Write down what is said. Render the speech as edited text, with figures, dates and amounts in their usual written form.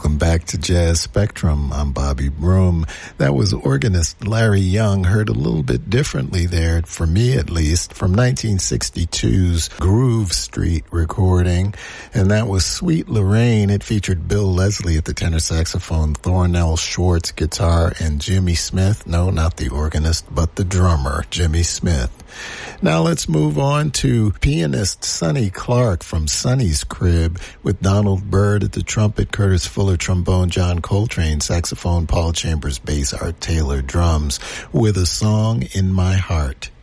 Back to Jazz Spectrum. I'm Bobby Broom. That was organist Larry Young, heard a little bit differently there, for me at least, from 1962's Groove Street recording. And that was Sweet Lorraine. It featured Bill Leslie at the tenor saxophone, Thornell Schwartz guitar, and Jimmy Smith. No, not the organist, but the drummer, Jimmy Smith. Now let's move on to pianist Sonny Clark from Sonny's Crib, with Donald Byrd at the trumpet, Curtis Fuller trombone, John Coltrane saxophone, Paul Chambers bass, Art Taylor drums, with A Song in My Heart.